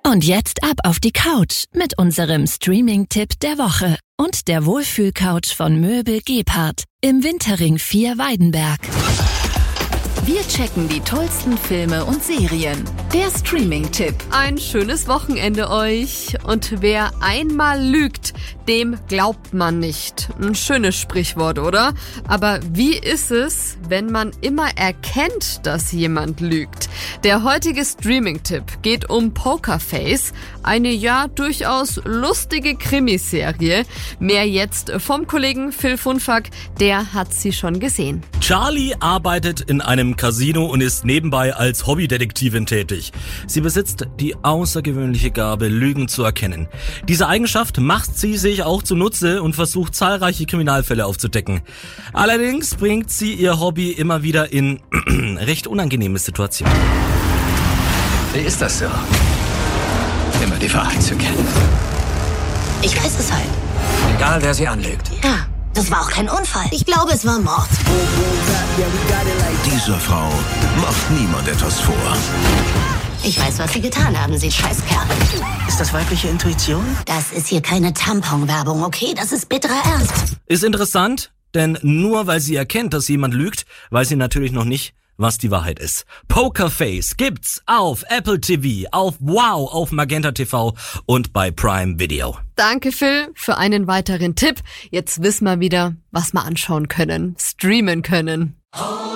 Und jetzt ab auf die Couch mit unserem Streaming-Tipp der Woche und der Wohlfühl-Couch von Möbel Gebhardt im Winterring 4 Weidenberg. Wir checken die tollsten Filme und Serien. Der Streaming-Tipp. Ein schönes Wochenende euch. Und wer einmal lügt, dem glaubt man nicht. Ein schönes Sprichwort, oder? Aber wie ist es, wenn man immer erkennt, dass jemand lügt? Der heutige Streaming-Tipp geht um Pokerface, eine ja durchaus lustige Krimiserie. Mehr jetzt vom Kollegen Phil Funfack, der hat sie schon gesehen. Charlie arbeitet in einem Casino und ist nebenbei als Hobbydetektivin tätig. Sie besitzt die außergewöhnliche Gabe, Lügen zu erkennen. Diese Eigenschaft macht sie sich auch zunutze und versucht, zahlreiche Kriminalfälle aufzudecken. Allerdings bringt sie ihr Hobby immer wieder in recht unangenehme Situationen. Wie ist das so? Immer die Wahrheit zu kennen. Ich weiß es halt. Egal, wer sie anlügt. Ja, das war auch kein Unfall. Ich glaube, es war Mord. Dieser Frau macht niemand etwas vor. Ich weiß, was Sie getan haben, Sie Scheißkerl. Ist das weibliche Intuition? Das ist hier keine Tampon-Werbung, okay? Das ist bitterer Ernst. Ist interessant, denn nur weil sie erkennt, dass jemand lügt, weiß sie natürlich noch nicht, was die Wahrheit ist. Pokerface gibt's auf Apple TV, auf Wow, auf Magenta TV und bei Prime Video. Danke Phil für einen weiteren Tipp. Jetzt wissen wir wieder, was wir anschauen können, streamen können.